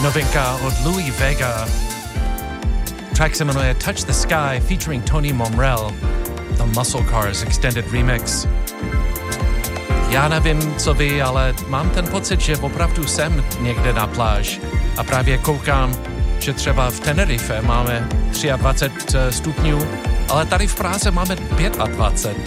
Novinka od Louis Vega. Track se jmenuje Touch the Sky featuring Tony Momrelle. The Muscle Cars Extended Remix. Já nevím, co vy, ale mám ten pocit, že opravdu jsem někde na pláž a právě koukám, že třeba v Tenerife máme 23 stupňů, ale tady v Praze máme 25.